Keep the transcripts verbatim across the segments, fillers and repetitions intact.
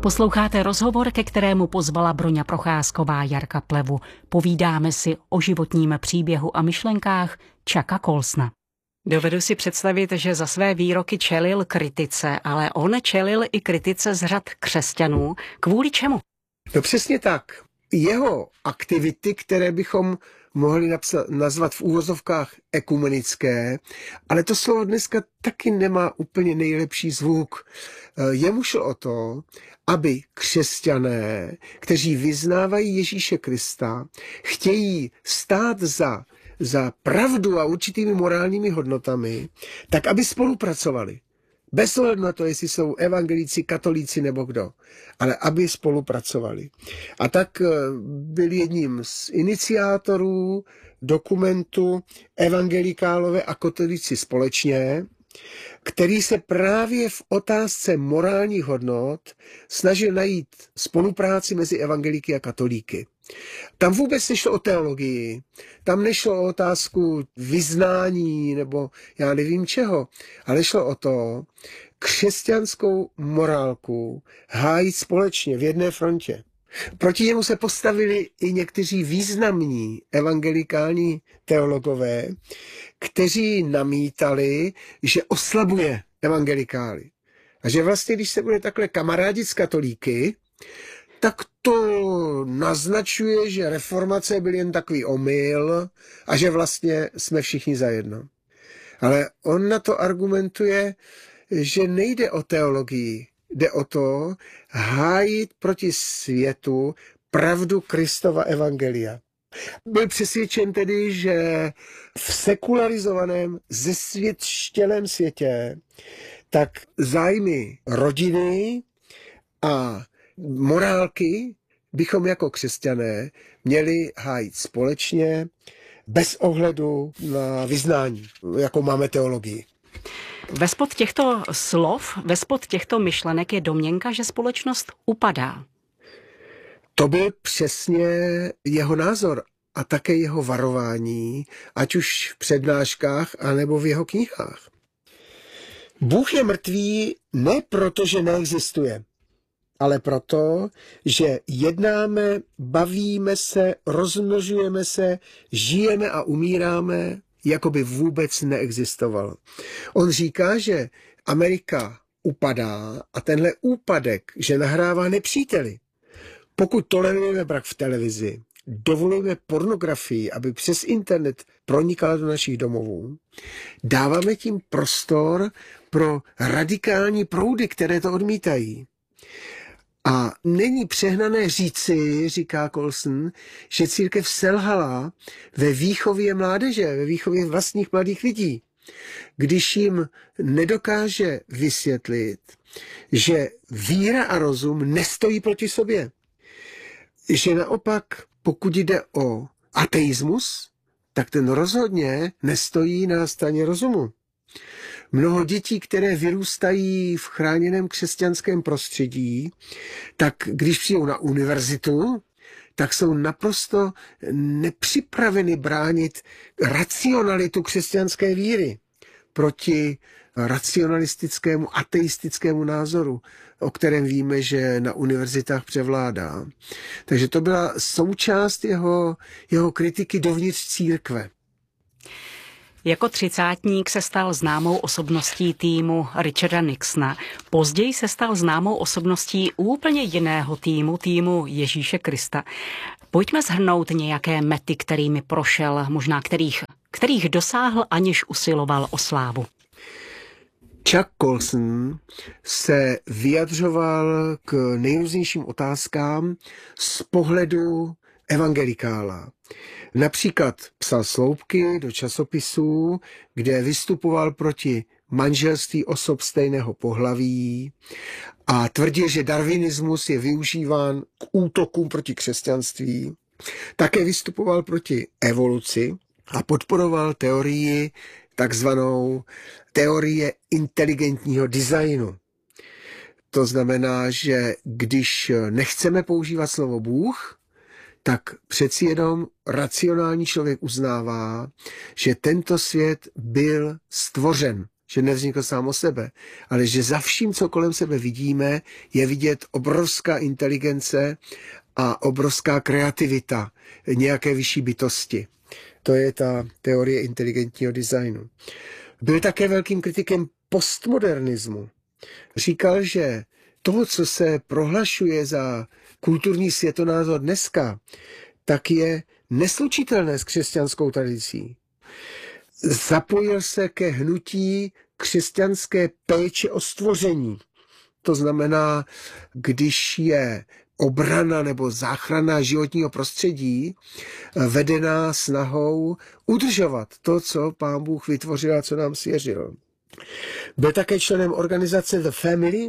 Posloucháte rozhovor, ke kterému pozvala Broňa Procházková Jarka Plevu. Povídáme si o životním příběhu a myšlenkách Chucka Colsona. Dovedu si představit, že za své výroky čelil kritice, ale on čelil i kritice z řad křesťanů. Kvůli čemu? No přesně tak. Jeho aktivity, které bychom mohli napsat, nazvat v úvozovkách ekumenické, ale to slovo dneska taky nemá úplně nejlepší zvuk. Jemu šlo o to, aby křesťané, kteří vyznávají Ježíše Krista, chtějí stát za, za pravdu a určitými morálními hodnotami, tak aby spolupracovali. Bez ohledu na to, jestli jsou evangelíci, katolíci nebo kdo, ale aby spolupracovali. A tak byl jedním z iniciátorů dokumentu Evangelikálové a katolíci společně, který se právě v otázce morálních hodnot snažil najít spolupráci mezi evangelíky a katolíky. Tam vůbec nešlo o teologii, tam nešlo o otázku vyznání nebo já nevím čeho, ale šlo o to křesťanskou morálku hájit společně v jedné frontě. Proti němu se postavili i někteří významní evangelikální teologové, kteří namítali, že oslabuje evangelikály. A že vlastně, když se bude takhle kamarádit s katolíky, tak to naznačuje, že reformace byl jen takový omyl a že vlastně jsme všichni zajedno. Ale on na to argumentuje, že nejde o teologii, jde o to hájit proti světu pravdu Kristova evangelia. Byl přesvědčen tedy, že v sekularizovaném, zesvětštělém světě tak zájmy rodiny a morálky bychom jako křesťané měli hájit společně, bez ohledu na vyznání, jako máme teologii. Vespod těchto slov, vespod těchto myšlenek je domněnka, že společnost upadá. To byl přesně jeho názor a také jeho varování, ať už v přednáškách, anebo v jeho knihách. Bůh je mrtvý ne proto, že neexistuje, ale proto, že jednáme, bavíme se, rozmnožujeme se, žijeme a umíráme, jako by vůbec neexistoval. On říká, že Amerika upadá a tenhle úpadek, že nahrává nepříteli. Pokud tolerujeme brak v televizi, dovolujeme pornografii, aby přes internet pronikala do našich domovů, dáváme tím prostor pro radikální proudy, které to odmítají. A není přehnané říci, říká Colson, že církev selhala ve výchově mládeže, ve výchově vlastních mladých lidí, když jim nedokáže vysvětlit, že víra a rozum nestojí proti sobě. Že naopak, pokud jde o ateismus, tak ten rozhodně nestojí na straně rozumu. Mnoho dětí, které vyrůstají v chráněném křesťanském prostředí, tak když přijdou na univerzitu, tak jsou naprosto nepřipraveny bránit racionalitu křesťanské víry proti racionalistickému, ateistickému názoru, o kterém víme, že na univerzitách převládá. Takže to byla součást jeho, jeho kritiky dovnitř církve. Jako třicátník se stal známou osobností týmu Richarda Nixona. Později se stal známou osobností úplně jiného týmu, týmu Ježíše Krista. Pojďme shrnout nějaké mety, kterými prošel, možná kterých, kterých dosáhl, aniž usiloval o slávu. Chuck Colson se vyjadřoval k nejrůznějším otázkám z pohledu evangelikála. Například psal sloupky do časopisů, kde vystupoval proti manželství osob stejného pohlaví a tvrdil, že darwinismus je využíván k útokům proti křesťanství. Také vystupoval proti evoluci a podporoval teorii, takzvanou teorie inteligentního designu. To znamená, že když nechceme používat slovo Bůh, tak přeci jenom racionální člověk uznává, že tento svět byl stvořen že nevznikl sám o sebe, ale že za vším, co kolem sebe vidíme, je vidět obrovská inteligence a obrovská kreativita nějaké vyšší bytosti. To je ta teorie inteligentního designu. Byl také velkým kritikem postmodernismu. Říkal, že to, co se prohlašuje za kulturní světonázor dneska, tak je neslučitelné s křesťanskou tradicí. Zapojil se ke hnutí křesťanské péče o stvoření. To znamená, když je obrana nebo záchrana životního prostředí vedená snahou udržovat to, co Pán Bůh vytvořil a co nám svěřil. Byl také členem organizace The Family,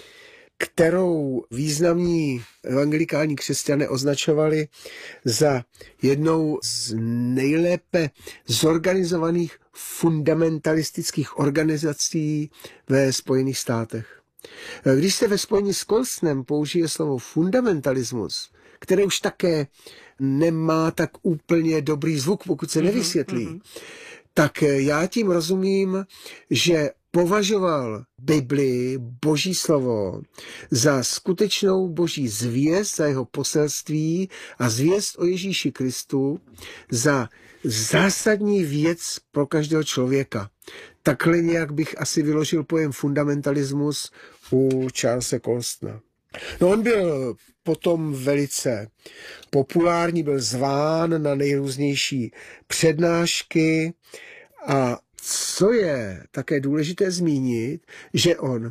kterou významní evangelikální křesťané označovali za jednou z nejlépe zorganizovaných fundamentalistických organizací ve Spojených státech. Když se ve spojení s Colsonem použije slovo fundamentalismus, které už také nemá tak úplně dobrý zvuk, pokud se nevysvětlí, mm-hmm. tak já tím rozumím, že považoval Bibli, Boží slovo, za skutečnou Boží zvěst, za jeho poselství a zvěst o Ježíši Kristu za zásadní věc pro každého člověka. Takhle nějak bych asi vyložil pojem fundamentalismus u Charlese Colstona. No, on byl potom velice populární, byl zván na nejrůznější přednášky a co je také důležité zmínit, že on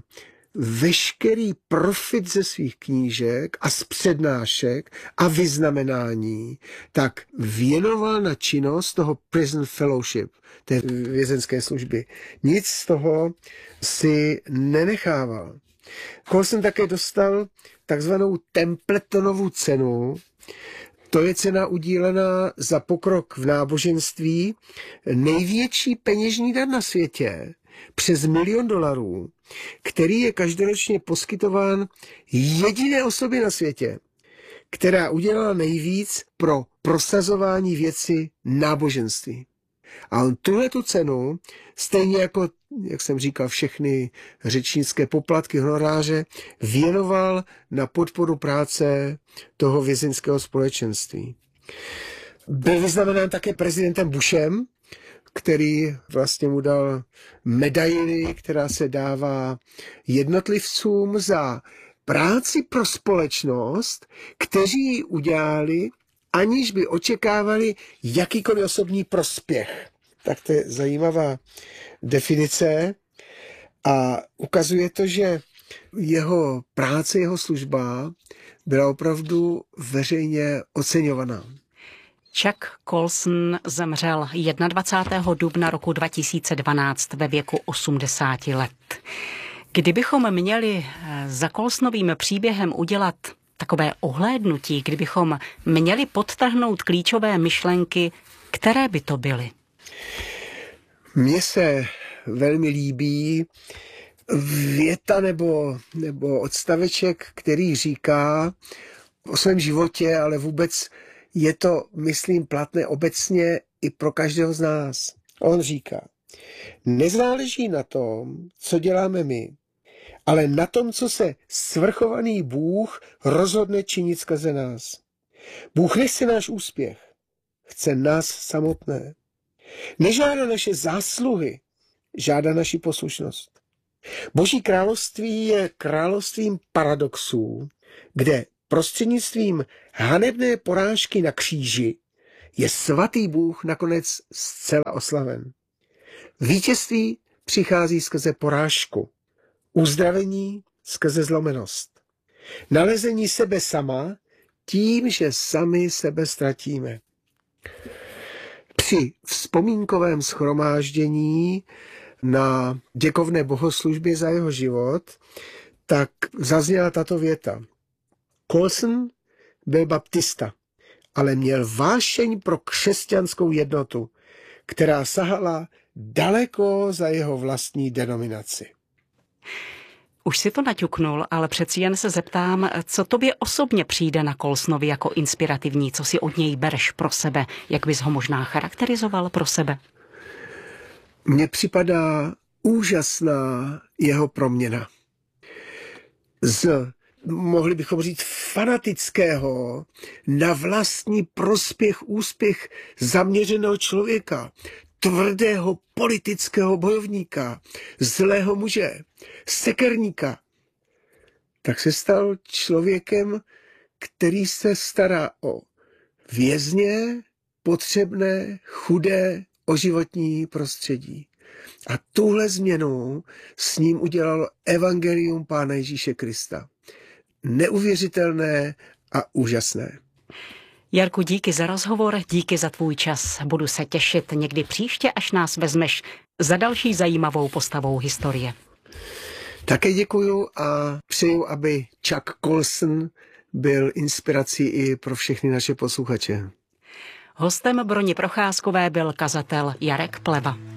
veškerý profit ze svých knížek a z přednášek a vyznamenání tak věnoval na činnost toho Prison Fellowship, té vězenské služby. Nic z toho si nenechával. Colson také dostal takzvanou Templetonovu cenu. To je cena udílená za pokrok v náboženství, největší peněžní dar na světě, přes milion dolarů, který je každoročně poskytován jediné osobě na světě, která udělala nejvíc pro prosazování věci náboženství. A on tuhletu cenu, stejně jako, jak jsem říkal, všechny řečnické poplatky, honoráře, věnoval na podporu práce toho vězeňského společenství. Byl vyznamenán také prezidentem Bushem, který vlastně mu dal medaili, která se dává jednotlivcům za práci pro společnost, kteří ji udělali, aniž by očekávali jakýkoliv osobní prospěch. Tak to je zajímavá definice a ukazuje to, že jeho práce, jeho služba byla opravdu veřejně oceňovaná. Chuck Colson zemřel dvacátého prvního dubna roku dva tisíce dvanáct ve věku osmdesáti let. Kdybychom měli za Colsonovým příběhem udělat takové ohlédnutí, kdybychom měli podtrhnout klíčové myšlenky, které by to byly? Mně se velmi líbí věta nebo, nebo odstaveček, který říká o svém životě, ale vůbec je to, myslím, platné obecně i pro každého z nás. On říká, nezáleží na tom, co děláme my, ale na tom, co se svrchovaný Bůh rozhodne činit skrze nás. Bůh nechce náš úspěch, chce nás samotné. Nežádá naše zásluhy, žádá naši poslušnost. Boží království je královstvím paradoxů, kde prostřednictvím hanebné porážky na kříži je svatý Bůh nakonec zcela oslaven. Vítězství přichází skrze porážku, uzdravení skrze zlomenost, nalezení sebe sama tím, že sami sebe ztratíme. Při vzpomínkovém shromáždění na děkovné bohoslužbě za jeho život tak zazněla tato věta. Colson byl baptista, ale měl vášeň pro křesťanskou jednotu, která sahala daleko za jeho vlastní denominaci. Už si to naťuknul, ale přeci jen se zeptám, co tobě osobně přijde na Colsonovi jako inspirativní, co si od něj bereš pro sebe, jak bys ho možná charakterizoval pro sebe? Mně připadá úžasná jeho proměna. Z, mohli bychom říct, fanatického na vlastní prospěch, úspěch zaměřeného člověka, tvrdého politického bojovníka, zlého muže, sekerníka, tak se stal člověkem, který se stará o vězně, potřebné, chudé, o životní prostředí. A tuhle změnu s ním udělalo evangelium Pána Ježíše Krista. Neuvěřitelné a úžasné. Jarku, díky za rozhovor, díky za tvůj čas. Budu se těšit někdy příště, až nás vezmeš za další zajímavou postavou historie. Také děkuju a přeju, aby Chuck Colson byl inspirací i pro všechny naše posluchače. Hostem Broni Procházkové byl kazatel Jarek Pleva.